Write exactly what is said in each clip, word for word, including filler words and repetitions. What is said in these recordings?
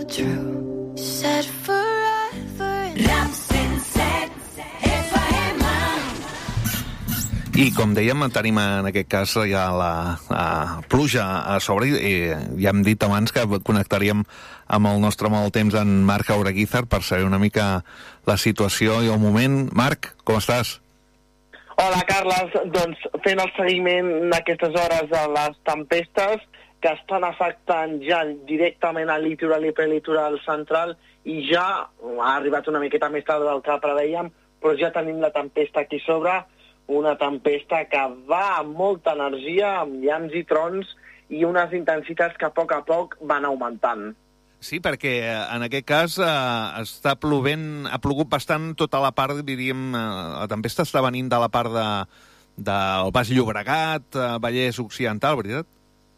true. You said forever. Rap cent set F M. I com dèiem, tenim en aquest cas ja la, la pluja a sobre i ja hem dit abans que connectaríem amb el nostre mal temps en Marc Aureguízar per saber una mica la situació i el moment. Marc, com estàs? Hola, Carles. Doncs fent el seguiment en aquestes hores de les tempestes que estan afectant ja directament al litoral i prelitoral central i ja ha arribat una miqueta més tard del que preveiem, però ja tenim la tempesta aquí sobre, una tempesta que va amb molta energia, amb llamps i trons i unes intensitats que a poc a poc van augmentant. Sí, perquè en aquest cas eh, està plovent, ha plogut bastant tota la part, diríem, eh, la tempesta està venint de la part de, del Baix Llobregat, eh, Vallès Occidental, veritat?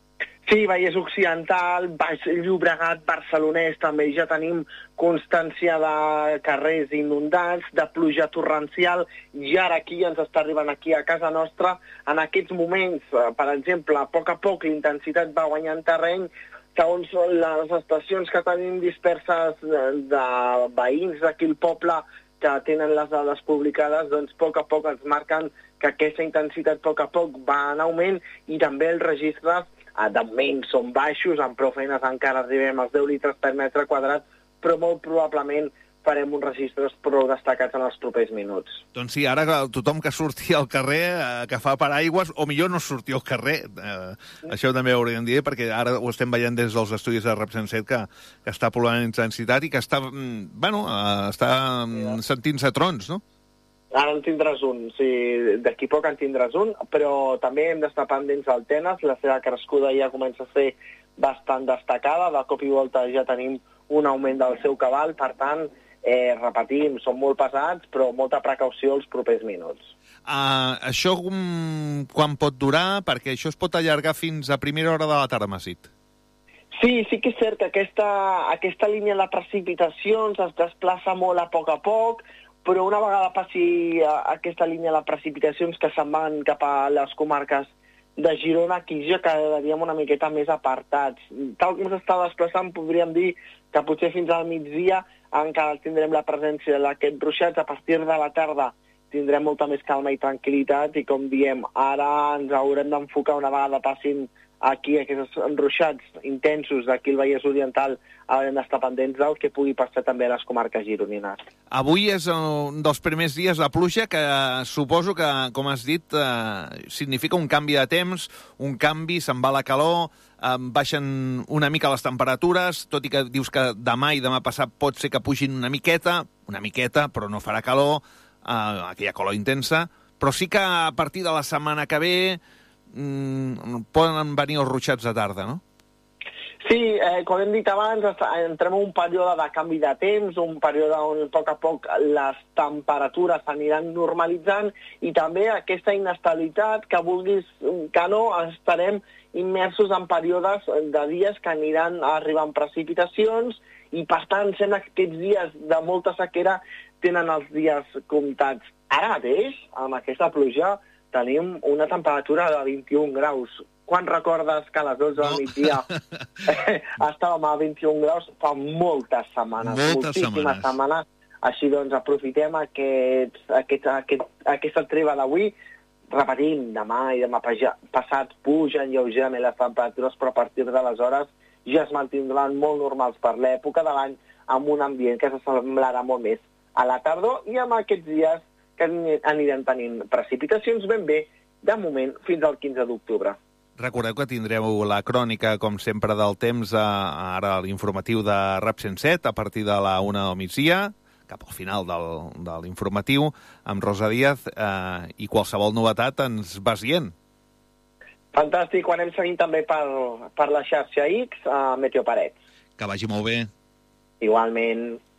Sí, Vallès Occidental, Baix Llobregat, Barcelonès, també ja tenim constància de carrers inundats, de pluja torrencial, i ara aquí ens està arribant aquí a casa nostra. En aquests moments, per exemple, a poc a poc l'intensitat va guanyant terreny, segons les estacions que tenim disperses de veïns d'aquí al poble que tenen les dades publicades, doncs a poc a poc ens marquen que aquesta intensitat a poc a poc va en augment i també els registres de moment són baixos, amb prou feines encara arribem als deu litres per metre quadrat, però molt probablement farem uns registres prou destacats en els propers minuts. Doncs sí, ara tothom que surti al carrer, eh, que fa paraigües, o millor no sortir al carrer, eh, això també ho hauríem de dir, perquè ara ho estem veient des dels estudis de Rap cent set, que, que està plovent intensitat i que està, bueno, eh, està sentint-se trons, no? Ara en tindràs un, sí, d'aquí poc en tindràs un, però també hem d'estar pendents del Tenes, la seva crescuda ja comença a ser bastant destacada, de cop i volta ja tenim un augment del seu cabal, per tant, eh, repetim, són molt pesats, però molta precaució els propers minuts. Uh, això um, quan pot durar? Perquè això es pot allargar fins a primera hora de la tarda, m'has dit. Sí, sí que és cert que aquesta, aquesta línia de precipitacions es desplaça molt a poc a poc, però una vegada passi aquesta línia de precipitacions que se'n van cap a les comarques de Girona, aquí ja quedaríem una miqueta més apartats. Tal com s'està desplaçant, podríem dir que potser fins al migdia encara tindrem la presència d'aquests ruixats. A partir de la tarda tindrem molta més calma i tranquil·litat i, com diem, ara ens haurem d'enfocar una vegada passin aquí aquests ruixats intensos d'aquí al Vallès Oriental, haurem d'estar pendents del que pugui passar també a les comarques gironines. Avui és un dels primers dies de pluja que suposo que, com has dit, eh, significa un canvi de temps, un canvi, se'n va la calor, eh, baixen una mica les temperatures, tot i que dius que demà i demà passat pot ser que pugin una miqueta, una miqueta, però no farà calor, eh, aquella calor intensa, però sí que a partir de la setmana que ve Mm, poden venir els ruixats de tarda, no? Sí, eh, com hem dit abans, entrem en un període de canvi de temps, un període on a poc a poc les temperatures s'aniran normalitzant i també aquesta inestabilitat que vulguis que no, estarem immersos en períodes de dies que aniran arribant precipitacions i, per tant, sembla que aquests dies de molta sequera tenen els dies comptats. Ara mateix, amb aquesta pluja, tenim una temperatura de vint-i-un graus. Quan recordes que a les dotze del migdia estàvem a vint-i-un graus? Fa moltes setmanes, moltes moltíssimes setmanes. setmanes. Així doncs, aprofitem aquest, aquest, aquest, aquesta treva d'avui. Repetim, demà i demà passat pugen lleugerament les temperatures, però a partir d'aleshores ja es mantindran molt normals per l'època de l'any, amb un ambient que s'assemblarà molt més a la tardor i amb aquests dies que anirem tenint precipitacions ben bé, de moment, fins al quinze d'octubre. Recordeu que tindreu la crònica, com sempre, del temps, a, ara l'informatiu de Rap cent set, a partir de la una del migdia, cap al final del, de l'informatiu, amb Rosa Díaz, eh, i qualsevol novetat ens vas dient. Fantàstic, ho anem seguint també per, per la xarxa X, a Meteo Parets. Que vagi molt bé. Igualment.